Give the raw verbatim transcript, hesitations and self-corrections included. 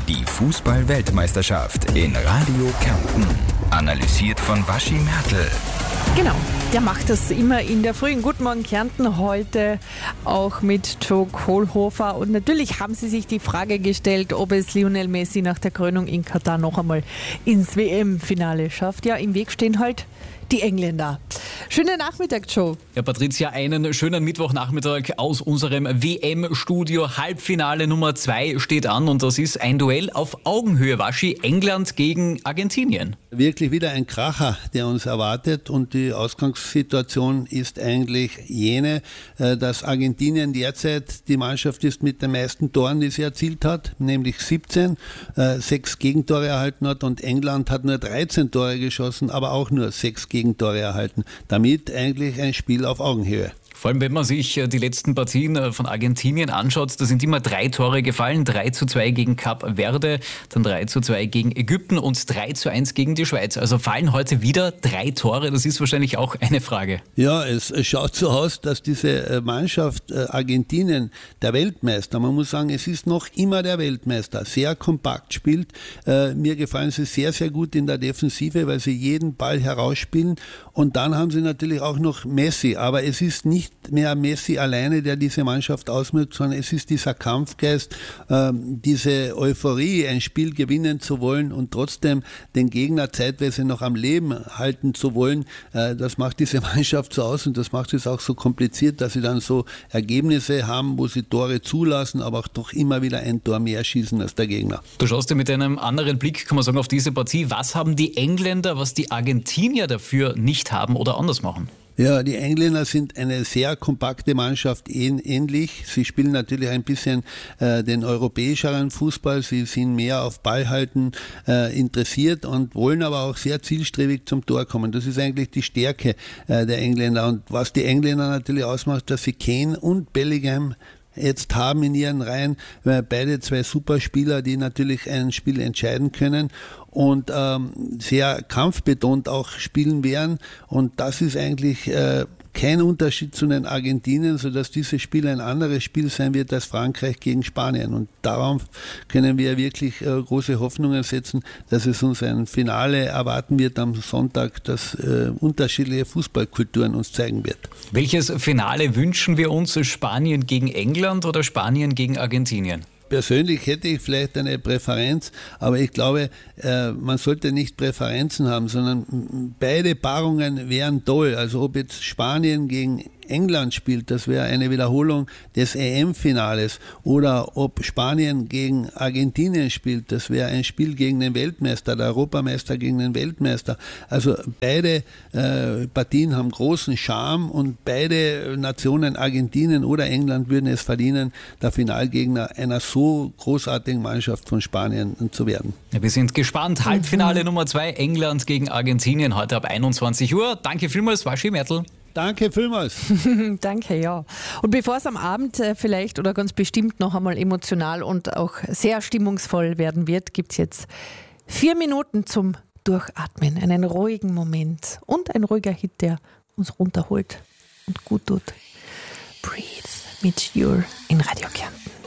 Die Fußball-Weltmeisterschaft in Radio Kärnten. Analysiert von Waschi Mertl. Genau, der macht das immer in der Früh. Guten Morgen Kärnten, heute auch mit Joe Kohlhofer. Und natürlich haben sie sich die Frage gestellt, ob es Lionel Messi nach der Krönung in Katar noch einmal ins W M-Finale schafft. Ja, im Weg stehen halt die Engländer. Schönen Nachmittag, Joe. Ja, Patricia, einen schönen Mittwochnachmittag aus unserem W M-Studio. Halbfinale Nummer zwei steht an und das ist ein Duell auf Augenhöhe, Waschi. England gegen Argentinien. Wirklich wieder ein Kracher, der uns erwartet, und die Ausgangssituation ist eigentlich jene, dass Argentinien derzeit die Mannschaft ist mit den meisten Toren, die sie erzielt hat, nämlich siebzehn, sechs Gegentore erhalten hat, und England hat nur dreizehn Tore geschossen, aber auch nur sechs Gegentore erhalten. Damit eigentlich ein Spiel auf Augenhöhe. Vor allem, wenn man sich die letzten Partien von Argentinien anschaut, da sind immer drei Tore gefallen. drei zu zwei gegen Kap Verde, dann drei zu zwei gegen Ägypten und drei zu eins gegen die Schweiz. Also fallen heute wieder drei Tore, das ist wahrscheinlich auch eine Frage. Ja, es schaut so aus, dass diese Mannschaft Argentinien, der Weltmeister, man muss sagen, es ist noch immer der Weltmeister, sehr kompakt spielt. Mir gefallen sie sehr, sehr gut in der Defensive, weil sie jeden Ball herausspielen. Und dann haben sie natürlich auch noch Messi, aber es ist nicht mehr Messi alleine, der diese Mannschaft ausmacht, sondern es ist dieser Kampfgeist, äh, diese Euphorie, ein Spiel gewinnen zu wollen und trotzdem den Gegner zeitweise noch am Leben halten zu wollen. Äh, das macht diese Mannschaft so aus, und das macht es auch so kompliziert, dass sie dann so Ergebnisse haben, wo sie Tore zulassen, aber auch doch immer wieder ein Tor mehr schießen als der Gegner. Du schaust dir mit einem anderen Blick, kann man sagen, auf diese Partie. Was haben die Engländer, was die Argentinier dafür nicht haben oder anders machen? Ja, die Engländer sind eine sehr kompakte Mannschaft, ähnlich. Sie spielen natürlich ein bisschen äh, den europäischeren Fußball. Sie sind mehr auf Ballhalten äh, interessiert und wollen aber auch sehr zielstrebig zum Tor kommen. Das ist eigentlich die Stärke äh, der Engländer. Und was die Engländer natürlich ausmacht, dass sie Kane und Bellingham jetzt haben in ihren Reihen, beide zwei Superspieler, die natürlich ein Spiel entscheiden können und ähm, sehr kampfbetont auch spielen werden, und das ist eigentlich äh, kein Unterschied zu den Argentinien, sodass dieses Spiel ein anderes Spiel sein wird als Frankreich gegen Spanien, und darauf können wir wirklich äh, große Hoffnungen setzen, dass es uns ein Finale erwarten wird am Sonntag, das äh, unterschiedliche Fußballkulturen uns zeigen wird. Welches Finale wünschen wir uns? Spanien gegen England oder Spanien gegen Argentinien? Persönlich hätte ich vielleicht eine Präferenz, aber ich glaube, äh, man sollte nicht Präferenzen haben, sondern beide Paarungen wären toll. Also ob jetzt Spanien gegen England spielt, das wäre eine Wiederholung des E M-Finales, oder ob Spanien gegen Argentinien spielt, das wäre ein Spiel gegen den Weltmeister, der Europameister gegen den Weltmeister. Also beide äh, Partien haben großen Charme, und beide Nationen, Argentinien oder England, würden es verdienen, der Finalgegner einer so großartigen Mannschaft von Spanien zu werden. Ja, wir sind gespannt. Halbfinale mhm. Nummer zwei, England gegen Argentinien, heute ab einundzwanzig Uhr. Danke vielmals, Waschi Mertl. Danke vielmals. Danke, ja. Und bevor es am Abend äh, vielleicht oder ganz bestimmt noch einmal emotional und auch sehr stimmungsvoll werden wird, gibt es jetzt vier Minuten zum Durchatmen, einen ruhigen Moment und ein ruhiger Hit, der uns runterholt und gut tut. Breathe mit Jur in Radio Kärnten.